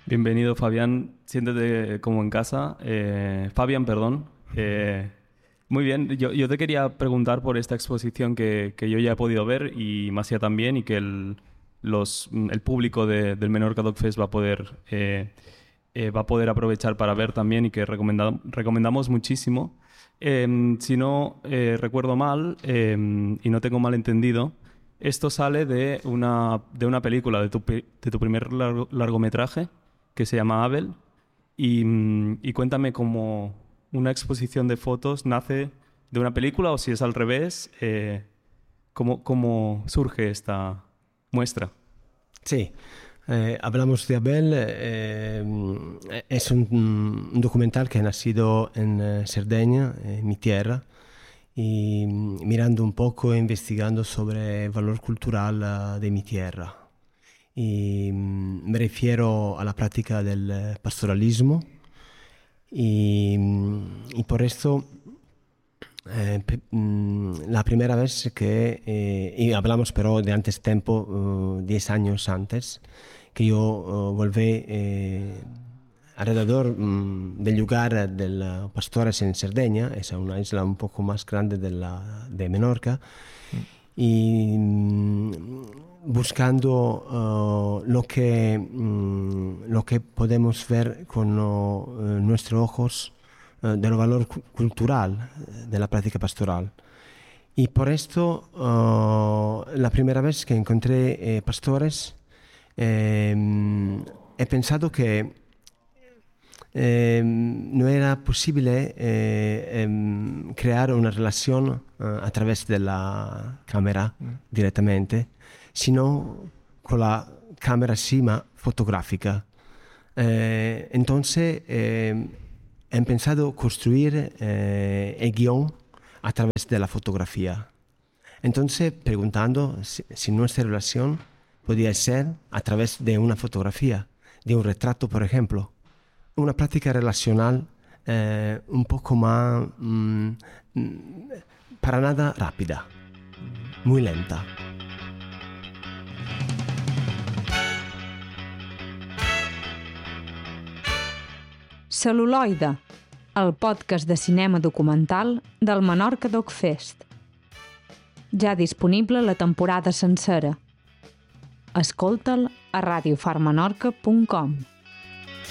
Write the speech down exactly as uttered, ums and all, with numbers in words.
Bienvenido, Fabián. Siéntete como en casa. Eh, Fabián, perdón. Eh, muy bien. Yo, yo te quería preguntar por esta exposición que, que yo ya he podido ver y Masia también, y que el, los, el público de, del Menorca Dog Fest va a poder, eh, eh, va a poder aprovechar para ver también, y que recomenda, recomendamos muchísimo. Eh, si no eh, recuerdo mal eh, y no tengo mal entendido, esto sale de una, de una película, de tu, de tu primer largo, largometraje, que se llama Abel, y, y cuéntame cómo una exposición de fotos nace de una película, o si es al revés, eh, cómo, cómo surge esta muestra. Sí, eh, hablamos de Abel, eh, es un, un documental que ha nacido en eh, Cerdeña, en mi tierra, y mirando un poco e investigando sobre el valor cultural uh, de mi tierra. Y mm, me refiero a la práctica del pastoralismo y, y por esto eh, pe- mm, la primera vez que, eh, y hablamos pero de antes tiempo, uh, diez años antes, que yo uh, volví eh, alrededor mm, del lugar de los pastores en Cerdeña, es una isla un poco más grande de, la, de Menorca, y mm, buscando uh, lo, que, mm, lo que podemos ver con uh, nuestros ojos uh, del valor cu- cultural de la práctica pastoral. Y por esto, uh, la primera vez que encontré eh, pastores, eh, he pensado que eh, no era posible eh, em, crear una relación eh, a través de la cámara directamente, sino con la cámara encima fotográfica. Eh, entonces, eh, he pensado construir eh, el guión a través de la fotografía. Entonces, preguntando si, si nuestra relación podía ser a través de una fotografía, de un retrato, por ejemplo. Una práctica relacional eh, un poco más, mm, para nada rápida, muy lenta. Cel·luloide, el podcast de cinema documental del Menorca Dog Fest. Ja disponible la temporada sencera. Escolta'l a radiofarmenorca punt com.